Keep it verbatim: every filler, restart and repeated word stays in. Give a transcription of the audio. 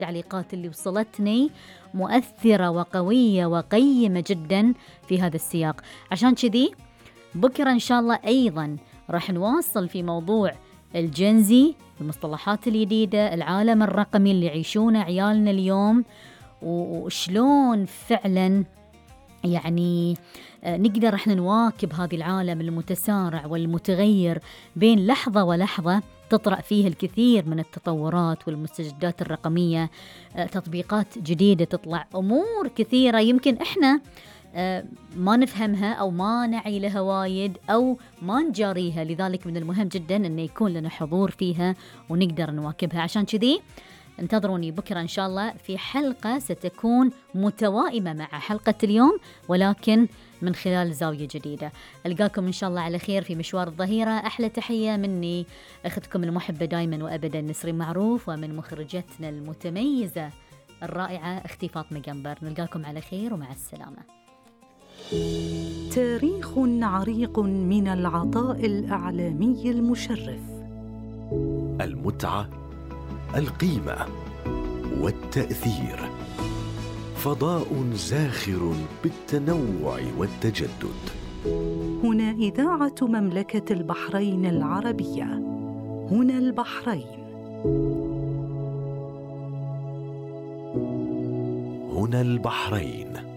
التعليقات اللي وصلتني مؤثرة وقوية وقيمة جدا في هذا السياق. عشان كذي بكرة إن شاء الله أيضا راح نواصل في موضوع الجنزي، المصطلحات الجديدة، العالم الرقمي اللي يعيشونه عيالنا اليوم، وشلون فعلا يعني نقدر احنا نواكب هذا العالم المتسارع والمتغير بين لحظة ولحظة تطرأ فيه الكثير من التطورات والمستجدات الرقمية، تطبيقات جديدة تطلع، أمور كثيرة يمكن احنا ما نفهمها أو ما نعي لها وايد أو ما نجاريها. لذلك من المهم جدا أن يكون لنا حضور فيها ونقدر نواكبها. عشان كذي انتظروني بكرة إن شاء الله في حلقة ستكون متوائمة مع حلقة اليوم، ولكن من خلال زاوية جديدة. ألقاكم إن شاء الله على خير في مشوار الظهيرة. أحلى تحية مني أختكم المحبة دايما وأبدا نسرين معروف، ومن مخرجتنا المتميزة الرائعة أختي فاطمة جنبر. نلقاكم على خير ومع السلامة. تاريخ عريق من العطاء الإعلامي المشرف، المتعة، القيمة والتأثير، فضاء زاخر بالتنوع والتجدد. هنا إذاعة مملكة البحرين العربية، هنا البحرين. هنا البحرين.